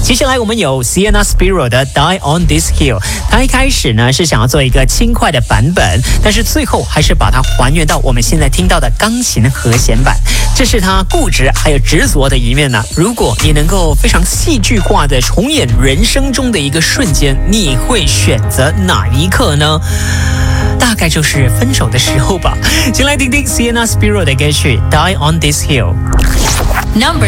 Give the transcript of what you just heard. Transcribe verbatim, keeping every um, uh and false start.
接下来我们有 Sienna Spiro 的 Die on This Hill， 他一开始呢是想要做一个轻快的版本，但是最后还是把它还原到我们现在听到的钢琴和弦版，这是他固执还有执着的一面呢。如果你能够非常戏剧化的重演人生中的一个瞬间，你会选择哪一刻呢？大概就是分手的时候吧。先来听听 Sienna Spiro 的歌曲 Die on This Hill。 Number